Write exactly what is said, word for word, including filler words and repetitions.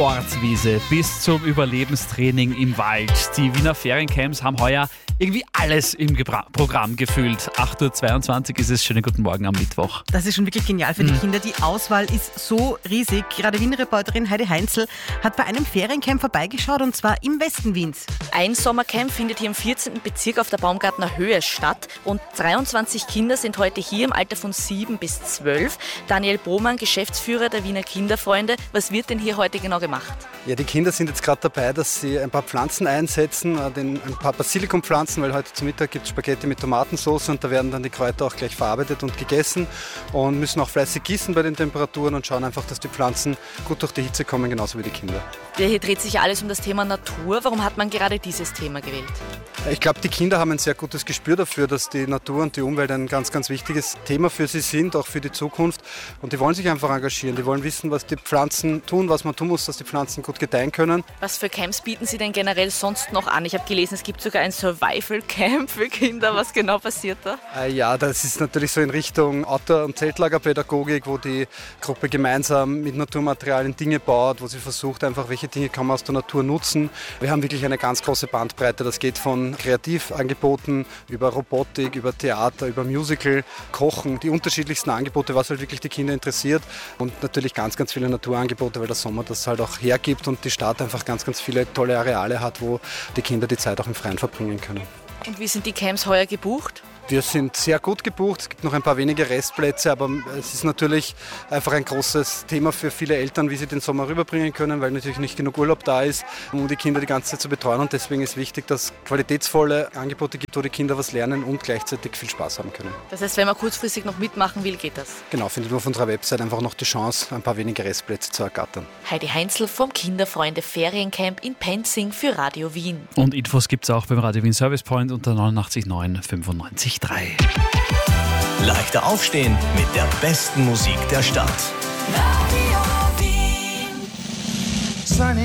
Sportwiese bis zum Überlebenstraining im Wald. Die Wiener Feriencamps haben heuer irgendwie alles im Gebra- Programm gefühlt. acht Uhr zweiundzwanzig ist es. Schönen guten Morgen am Mittwoch. Das ist schon wirklich genial für die Kinder. Die Auswahl ist so riesig. Gerade Wien-Reporterin Heidi Heinzel hat bei einem Feriencamp vorbeigeschaut, und zwar im Westen Wiens. Ein Sommercamp findet hier im vierzehnten Bezirk auf der Baumgartner Höhe statt. Rund dreiundzwanzig Kinder sind heute hier im Alter von sieben bis zwölf. Daniel Bohmann, Geschäftsführer der Wiener Kinderfreunde. Was wird denn hier heute genau gemacht? Ja, die Kinder sind jetzt gerade dabei, dass sie ein paar Pflanzen einsetzen, den, ein paar Basilikumpflanzen, weil heute zum Mittag gibt es Spaghetti mit Tomatensauce und da werden dann die Kräuter auch gleich verarbeitet und gegessen und müssen auch fleißig gießen bei den Temperaturen und schauen einfach, dass die Pflanzen gut durch die Hitze kommen, genauso wie die Kinder. Ja, hier dreht sich ja alles um das Thema Natur. Warum hat man gerade dieses Thema gewählt? Ich glaube, die Kinder haben ein sehr gutes Gespür dafür, dass die Natur und die Umwelt ein ganz, ganz wichtiges Thema für sie sind, auch für die Zukunft. Und die wollen sich einfach engagieren. Die wollen wissen, was die Pflanzen tun, was man tun muss, dass die Pflanzen gut gedeihen können. Was für Camps bieten Sie denn generell sonst noch an? Ich habe gelesen, es gibt sogar ein Survival-Camp für Kinder. Was genau passiert da? Ja, das ist natürlich so in Richtung Outdoor- und Zeltlagerpädagogik, wo die Gruppe gemeinsam mit Naturmaterialien Dinge baut, wo sie versucht, einfach welche Dinge kann man aus der Natur nutzen. Wir haben wirklich eine ganz große Bandbreite. Das geht von Kreativangeboten über Robotik, über Theater, über Musical, Kochen, die unterschiedlichsten Angebote, was halt wirklich die Kinder interessiert. Und natürlich ganz, ganz viele Naturangebote, weil der Sommer das halt auch hergibt und die Stadt einfach ganz, ganz viele tolle Areale hat, wo die Kinder die Zeit auch im Freien verbringen können. Und wie sind die Camps heuer gebucht? Wir sind sehr gut gebucht, es gibt noch ein paar wenige Restplätze, aber es ist natürlich einfach ein großes Thema für viele Eltern, wie sie den Sommer rüberbringen können, weil natürlich nicht genug Urlaub da ist, um die Kinder die ganze Zeit zu betreuen. Und deswegen ist wichtig, dass es qualitätsvolle Angebote gibt, wo die Kinder was lernen und gleichzeitig viel Spaß haben können. Das heißt, wenn man kurzfristig noch mitmachen will, geht das? Genau, findet man auf unserer Website einfach noch die Chance, ein paar wenige Restplätze zu ergattern. Heidi Heinzel vom Kinderfreunde Feriencamp in Penzing für Radio Wien. Und Infos gibt es auch beim Radio Wien Service Point unter neunundachtzig neun fünfundneunzig drei. Leichter aufstehen mit der besten Musik der Stadt. Radio Wien.